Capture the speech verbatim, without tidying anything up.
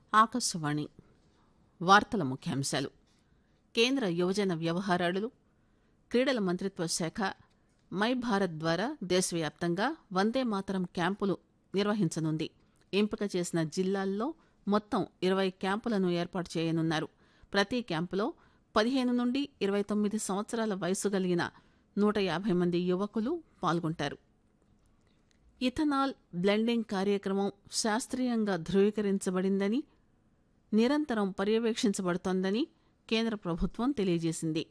ఆకాశవాణి వార్తల ముఖ్యాంశాలు. కేంద్ర యువజన వ్యవహారాలు, క్రీడల మంత్రిత్వ శాఖ మై భారత్ ద్వారా దేశవ్యాప్తంగా వందే మాతరం క్యాంపులు నిర్వహించనుంది. ఎంపిక చేసిన జిల్లాల్లో మొత్తం ఇరవై క్యాంపులను ఏర్పాటు చేయనున్నారు. ప్రతి క్యాంపులో పదిహేను నుండి ఇరవై తొమ్మిది సంవత్సరాల వయసు కలిగిన నూట యాభై మంది యువకులు పాల్గొంటారు. ఇథనాల్ బ్లెండింగ్ కార్యక్రమం శాస్త్రీయంగా ధృవీకరించబడిందని, నిరంతరం పర్యవేక్షించబడుతోందని కేంద్ర ప్రభుత్వం తెలియజేసింది.